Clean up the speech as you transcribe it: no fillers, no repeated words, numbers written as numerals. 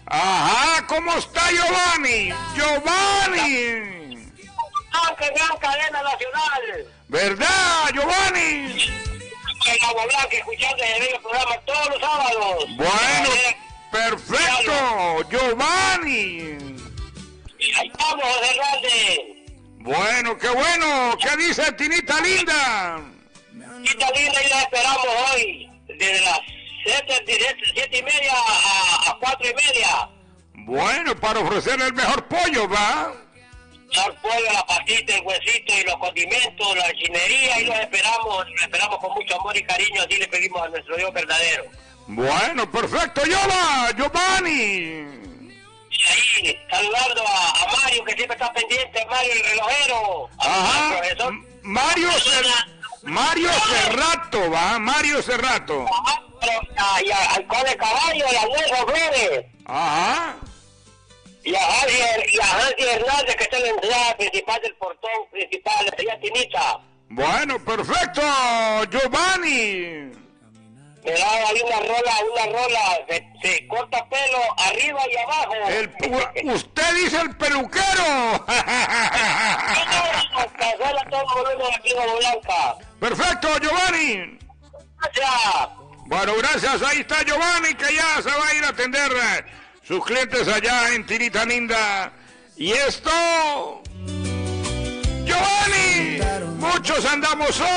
Ajá, ¿cómo está Giovanni? Giovanni. Que gran cadena nacional. ¿Verdad, Giovanni? En Agua Blanca, escuchando el programa todos los sábados. Bueno, perfecto, Giovanni. Ahí estamos, José Hernández. Bueno, qué bueno. ¿Qué dice Tinita Linda? Tinita Linda, y la esperamos hoy, desde las 7:30 a 4:30. Bueno, para ofrecer el mejor pollo, ¿va? El pollo, la patita, el huesito y los condimentos, la chinería, y los esperamos con mucho amor y cariño, así le pedimos a nuestro Dios verdadero. Bueno, perfecto, Giovanni. Y ahí, saludando a Mario, que siempre está pendiente, Mario el relojero. Ajá, Profesor. Mario Cerrato, ¿va? Mario Cerrato. Y al Code Caballo, y a Nelson Flores. Ajá. Y a Hansi Hernández, que está en la entrada principal del portón principal de la Tinita. Bueno, perfecto, Giovanni. Me da ahí una rola, se corta pelo arriba y abajo. Usted dice el peluquero. Perfecto, Giovanni. Gracias. Bueno, gracias, ahí está Giovanni, que ya se va a ir a atender sus clientes allá en Tinita Linda. Y esto, Giovanni, muchos andamos hoy.